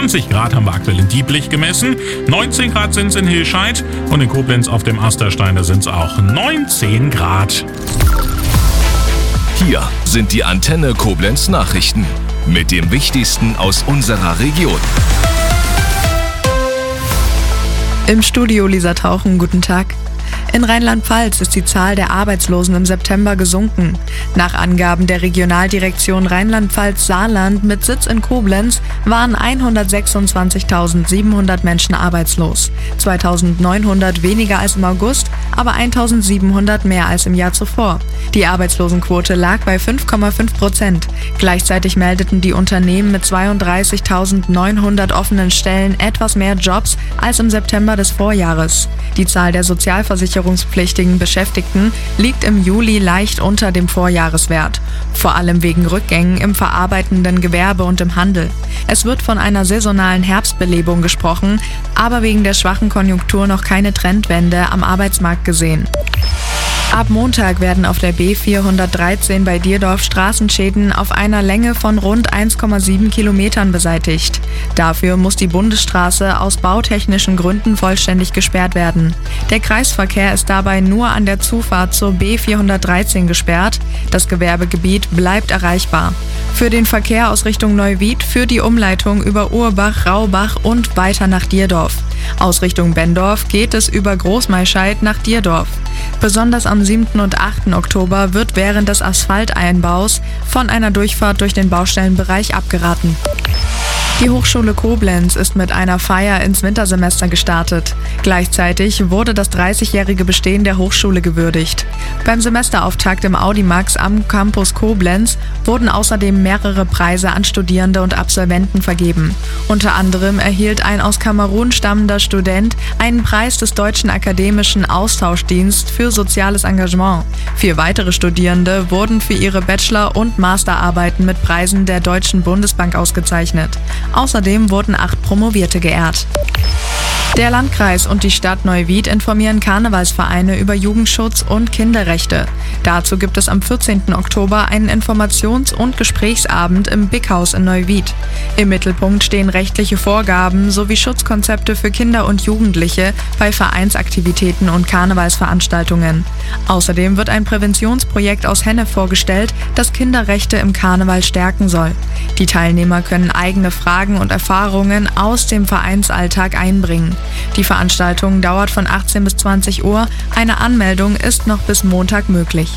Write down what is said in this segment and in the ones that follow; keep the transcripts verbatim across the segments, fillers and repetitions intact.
zwanzig Grad haben wir aktuell in Dieblich gemessen, neunzehn Grad sind es in Hilscheid und in Koblenz auf dem Asterstein, da sind es auch neunzehn Grad. Hier sind die Antenne Koblenz Nachrichten mit dem Wichtigsten aus unserer Region. Im Studio Lisa Tauchen, guten Tag. In Rheinland-Pfalz ist die Zahl der Arbeitslosen im September gesunken. Nach Angaben der Regionaldirektion Rheinland-Pfalz-Saarland mit Sitz in Koblenz waren hundertsechsundzwanzigtausendsiebenhundert Menschen arbeitslos. zweitausendneunhundert weniger als im August, aber eintausendsiebenhundert mehr als im Jahr zuvor. Die Arbeitslosenquote lag bei fünf Komma fünf Prozent. Gleichzeitig meldeten die Unternehmen mit zweiunddreißigtausendneunhundert offenen Stellen etwas mehr Jobs als im September des Vorjahres. Die Zahl der sozialversicherungspflichtigen Beschäftigten liegt im Juli leicht unter dem Vorjahreswert, vor allem wegen Rückgängen im verarbeitenden Gewerbe und im Handel. Es wird von einer saisonalen Herbstbelebung gesprochen, aber wegen der schwachen Konjunktur noch keine Trendwende am Arbeitsmarkt gesehen. Ab Montag werden auf der B vierhundertdreizehn bei Dierdorf Straßenschäden auf einer Länge von rund eins Komma sieben Kilometern beseitigt. Dafür muss die Bundesstraße aus bautechnischen Gründen vollständig gesperrt werden. Der Kreisverkehr ist dabei nur an der Zufahrt zur B vierhundertdreizehn gesperrt. Das Gewerbegebiet bleibt erreichbar. Für den Verkehr aus Richtung Neuwied führt die Umleitung über Urbach, Raubach und weiter nach Dierdorf. Aus Richtung Bendorf geht es über Großmaischeid nach Dierdorf. Besonders am siebten und achten Oktober wird während des Asphalteinbaus von einer Durchfahrt durch den Baustellenbereich abgeraten. Die Hochschule Koblenz ist mit einer Feier ins Wintersemester gestartet. Gleichzeitig wurde das dreißigjährige Bestehen der Hochschule gewürdigt. Beim Semesterauftakt im Audimax am Campus Koblenz wurden außerdem mehrere Preise an Studierende und Absolventen vergeben. Unter anderem erhielt ein aus Kamerun stammender Student einen Preis des Deutschen Akademischen Austauschdienst für soziales Engagement. Vier weitere Studierende wurden für ihre Bachelor- und Masterarbeiten mit Preisen der Deutschen Bundesbank ausgezeichnet. Außerdem wurden acht Promovierte geehrt. Der Landkreis und die Stadt Neuwied informieren Karnevalsvereine über Jugendschutz und Kinderrechte. Dazu gibt es am vierzehnten Oktober einen Informations- und Gesprächsabend im Bighaus in Neuwied. Im Mittelpunkt stehen rechtliche Vorgaben sowie Schutzkonzepte für Kinder und Jugendliche bei Vereinsaktivitäten und Karnevalsveranstaltungen. Außerdem wird ein Präventionsprojekt aus Hennef vorgestellt, das Kinderrechte im Karneval stärken soll. Die Teilnehmer können eigene Fragen und Erfahrungen aus dem Vereinsalltag einbringen. Die Veranstaltung dauert von achtzehn bis zwanzig Uhr. Eine Anmeldung ist noch bis Montag möglich.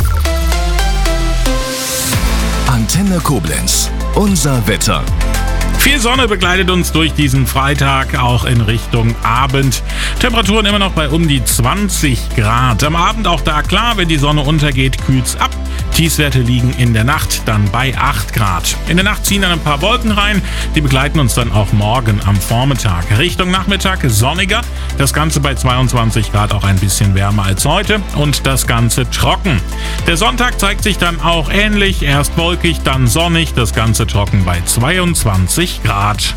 Antenne Koblenz, unser Wetter. Viel Sonne begleitet uns durch diesen Freitag, auch in Richtung Abend. Temperaturen immer noch bei um die zwanzig Grad. Am Abend auch da klar, wenn die Sonne untergeht, kühlt's ab. Tiefstwerte liegen in der Nacht dann bei acht Grad. In der Nacht ziehen dann ein paar Wolken rein, die begleiten uns dann auch morgen am Vormittag. Richtung Nachmittag sonniger, das Ganze bei zweiundzwanzig Grad, auch ein bisschen wärmer als heute und das Ganze trocken. Der Sonntag zeigt sich dann auch ähnlich, erst wolkig, dann sonnig, das Ganze trocken bei zweiundzwanzig Grad.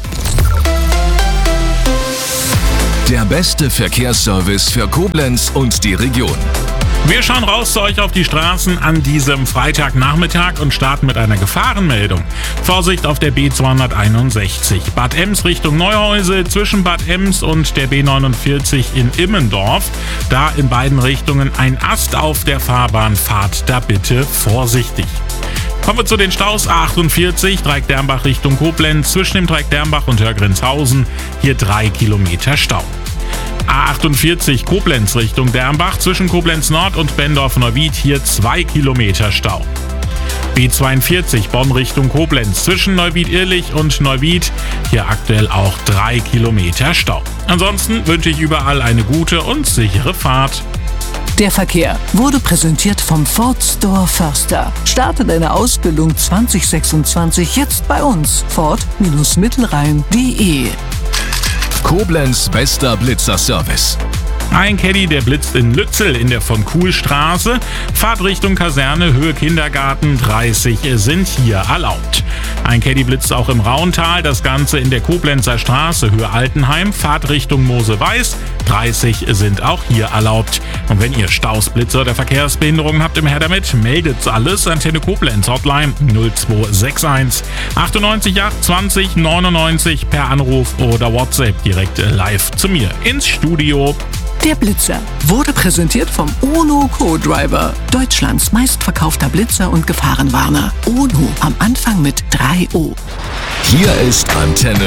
Der beste Verkehrsservice für Koblenz und die Region. Wir schauen raus zu euch auf die Straßen an diesem Freitagnachmittag und starten mit einer Gefahrenmeldung. Vorsicht auf der B zweihunderteinundsechzig. Bad Ems Richtung Neuhäusel zwischen Bad Ems und der B neunundvierzig in Immendorf. Da in beiden Richtungen ein Ast auf der Fahrbahn. Fahrt da bitte vorsichtig. Kommen wir zu den Staus. A achtundvierzig, Dreieck-Dermbach Richtung Koblenz, zwischen dem Dreieck-Dermbach und Hörgrinshausen. Hier drei Kilometer Stau. A achtundvierzig, Koblenz Richtung Dermbach, zwischen Koblenz Nord und Bendorf-Neuwied. Hier zwei Kilometer Stau. B zweiundvierzig, Bonn Richtung Koblenz, zwischen Neuwied-Irlich und Neuwied. Hier aktuell auch drei Kilometer Stau. Ansonsten wünsche ich überall eine gute und sichere Fahrt. Der Verkehr wurde präsentiert vom Ford Store Förster. Starte deine Ausbildung zwanzig sechsundzwanzig jetzt bei uns. Ford Mittelrhein punkt de. Koblenz bester Blitzerservice. Ein Caddy, der blitzt in Lützel in der von Kuhl-Straße. Fahrt Richtung Kaserne, Höhe Kindergarten, dreißig sind hier erlaubt. Ein Caddy blitzt auch im Rauntal, das Ganze in der Koblenzer Straße, Höhe Altenheim, Fahrtrichtung Mosel-Weiß. dreißig sind auch hier erlaubt. Und wenn ihr Staus, Blitze oder Verkehrsbehinderungen habt, im her damit, meldet alles. Antenne Koblenz, Hotline null zwei sechs eins achtundneunzig acht zwanzig neunundneunzig per Anruf oder WhatsApp direkt live zu mir ins Studio. Der Blitzer wurde präsentiert vom UNO Co-Driver, Deutschlands meistverkaufter Blitzer und Gefahrenwarner. UNO am Anfang mit drei O. Hier ist Antenne